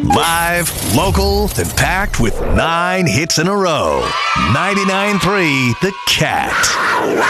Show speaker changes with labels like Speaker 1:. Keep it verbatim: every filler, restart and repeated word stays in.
Speaker 1: Live, local, and packed with nine hits in a row. ninety-nine point three The Cat.